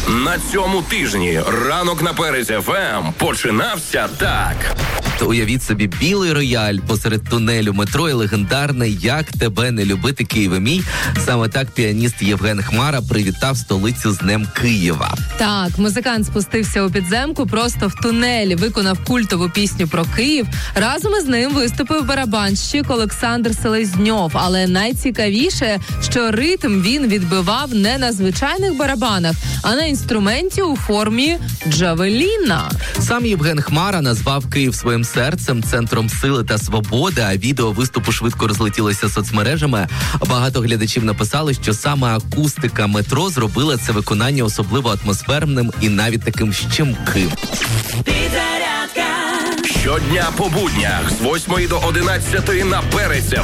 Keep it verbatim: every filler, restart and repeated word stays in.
На цьому тижні ранок на Перезі еф ем починався так. То уявіть собі, білий рояль посеред тунелю метро і легендарне «Як тебе не любити, Києве мій». Саме так піаніст Євген Хмара привітав столицю з Днем Києва. Так, музикант спустився у підземку просто в тунелі, виконав культову пісню про Київ. Разом із ним виступив барабанщик Олександр Селезньов. Але найцікавіше, що ритм він відбивав не на звичайних барабанах, а на інструменті у формі джавеліна. Сам Євген Хмара назвав Київ своїм серцем, центром сили та свободи, а відео виступу швидко розлетілося соцмережами. Багато глядачів написали, що саме акустика метро зробила це виконання особливо атмосферним і навіть таким щемким. Щодня по буднях з восьмої до одинадцятої на Перезі еф